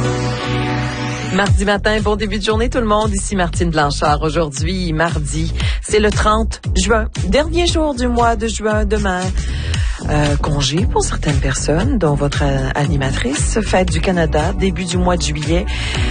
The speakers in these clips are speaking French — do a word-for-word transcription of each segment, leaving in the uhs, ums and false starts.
Mardi matin, bon début de journée tout le monde. Ici Martine Blanchard. Aujourd'hui, mardi, c'est le trente juin. Dernier jour du mois de juin, demain. Euh, congé pour certaines personnes, dont votre animatrice. Fête du Canada, début du mois de juillet.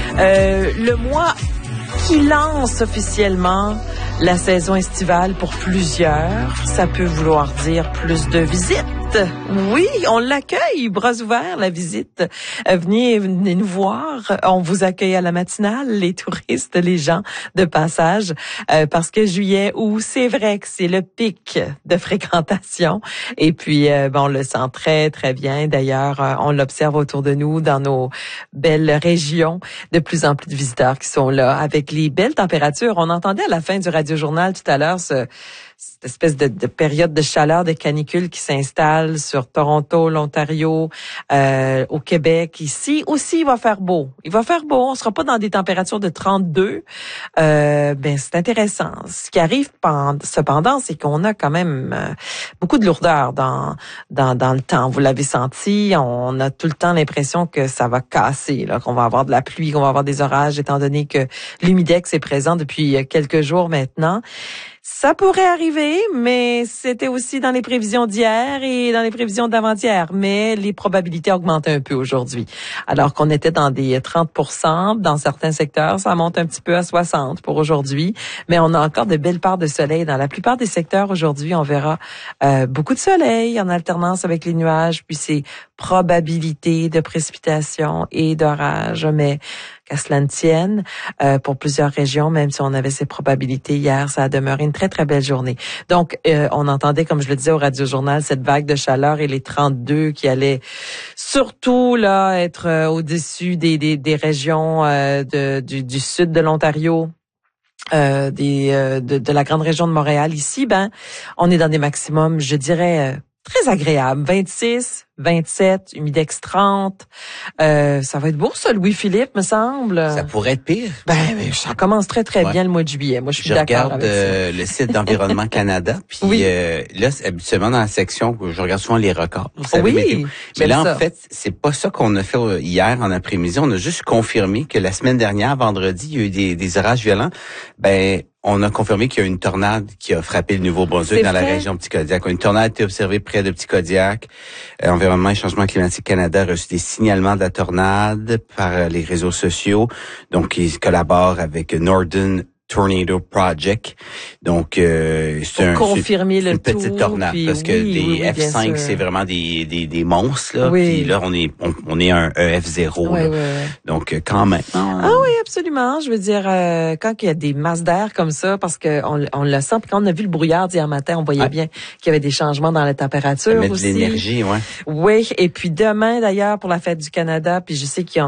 Euh, le mois qui lance officiellement la saison estivale pour plusieurs. Ça peut vouloir dire plus de visites. Oui, on l'accueille, bras ouverts, la visite. Venez, venez nous voir. On vous accueille à la matinale, les touristes, les gens de passage, euh, parce que juillet, août, c'est vrai que c'est le pic de fréquentation. Et puis, euh, bon, on le sent très, très bien. D'ailleurs, euh, on l'observe autour de nous, dans nos belles régions, de plus en plus de visiteurs qui sont là, avec les belles températures. On entendait à la fin du Radio-Journal tout à l'heure ce cette espèce de, de période de chaleur, de canicule qui s'installe sur Toronto, l'Ontario, euh, au Québec. Ici aussi, il va faire beau. Il va faire beau. On sera pas dans des températures de trente-deux. Euh, ben c'est intéressant. Ce qui arrive cependant, c'est qu'on a quand même euh, beaucoup de lourdeur dans dans dans le temps. Vous l'avez senti. On a tout le temps l'impression que ça va casser, là, qu'on va avoir de la pluie, qu'on va avoir des orages, étant donné que l'humidex est présent depuis quelques jours maintenant. Ça pourrait arriver, mais c'était aussi dans les prévisions d'hier et dans les prévisions d'avant-hier. Mais les probabilités augmentent un peu aujourd'hui. Alors qu'on était dans des trente pour cent dans certains secteurs, ça monte un petit peu à soixante pour aujourd'hui. Mais on a encore de belles parts de soleil. Dans la plupart des secteurs aujourd'hui, on verra euh, beaucoup de soleil en alternance avec les nuages. Puis c'est probabilité de précipitations et d'orages. Mais qu'à cela ne tienne, euh, pour plusieurs régions, même si on avait ces probabilités hier, ça a demeuré une très, très belle journée. Donc, euh, on entendait, comme je le disais au Radio-Journal, cette vague de chaleur et les trente-deux qui allaient surtout là être euh, au-dessus des, des, des régions euh, de, du, du sud de l'Ontario. Euh, des euh, de, de la grande région de Montréal. Ici, ben, on est dans des maximums, je dirais, euh, très agréables. vingt-six, vingt-sept, humidex trente. Euh, ça va être beau, ça, Louis-Philippe, me semble. Ça pourrait être pire. Ben, ça commence très, très ouais. bien le mois de juillet. Moi, je suis je d'accord avec euh, ça. le site d'Environnement Canada. Puis oui. euh, là, habituellement, dans la section, je regarde souvent les records. Vous savez, oui, météo. Mais là, ça. en fait, c'est pas ça qu'on a fait hier en après-midi. On a juste confirmé que la semaine dernière, vendredi, il y a eu des, des orages violents. Ben, on a confirmé qu'il y a une tornade qui a frappé le Nouveau-Brunswick dans vrai? la région de Petit-Kodiak. Une tornade a été observée près de Petit-Kodiak. Euh, Environnement et Changement climatique Canada a reçu des signalements de la tornade par les réseaux sociaux. Donc, ils collaborent avec Northern Tornado Project. Donc, euh, c'est, un, confirmer c'est le une tout, petite tornade puis, parce que oui, des oui, oui, F cinq, c'est vraiment des, des, des monstres, là. Oui. Puis là, on est, on, on est un E F zéro, oui, là. Oui, oui. Donc, quand même. Ah oui, absolument. Je veux dire, euh, quand il y a des masses d'air comme ça, parce que on, on le sent, puis quand on a vu le brouillard d'hier matin, on voyait ouais. bien qu'il y avait des changements dans la température ça met aussi. de l'énergie, ouais. Oui, et puis demain, d'ailleurs, pour la Fête du Canada, puis je sais qu'il y en